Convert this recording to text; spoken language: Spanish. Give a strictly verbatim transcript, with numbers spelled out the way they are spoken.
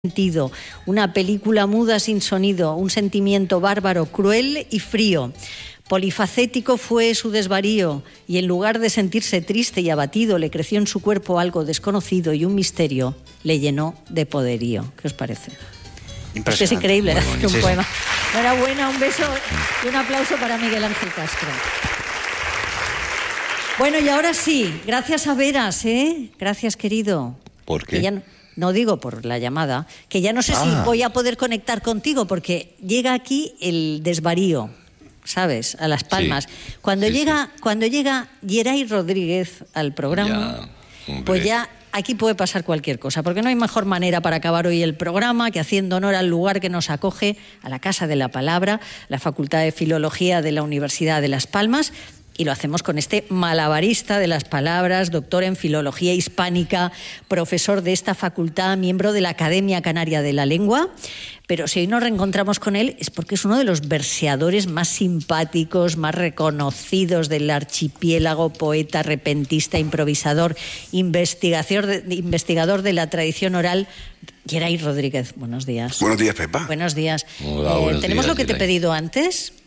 Sentido, una película muda sin sonido, un sentimiento bárbaro, cruel y frío. Polifacético fue su desvarío y en lugar de sentirse triste y abatido, le creció en su cuerpo algo desconocido y un misterio le llenó de poderío. ¿Qué os parece? Es que es increíble, es un sí, poema. Sí. Enhorabuena, un beso y un aplauso para Miguel Ángel Castro. Bueno, y ahora sí, gracias a Veras, ¿eh? Gracias, querido. ¿Por qué? Que ya no... No digo por la llamada, que ya no sé ah. si voy a poder conectar contigo porque llega aquí el desvarío, ¿sabes? A Las Palmas. Sí. Cuando sí, llega sí. cuando llega Geray Rodríguez al programa, ya, pues ya aquí puede pasar cualquier cosa, porque no hay mejor manera para acabar hoy el programa que haciendo honor al lugar que nos acoge, a la Casa de la Palabra, la Facultad de Filología de la Universidad de Las Palmas. Y lo hacemos con este malabarista de las palabras, doctor en Filología Hispánica, profesor de esta facultad, miembro de la Academia Canaria de la Lengua. Pero si hoy nos reencontramos con él es porque es uno de los verseadores más simpáticos, más reconocidos del archipiélago, poeta, repentista, improvisador, investigador de, investigador de la tradición oral. Geray Rodríguez, buenos días. Buenos días, Pepa. Buenos días. Hola, eh, buenos ¿Tenemos días, lo que Geray. te he pedido antes?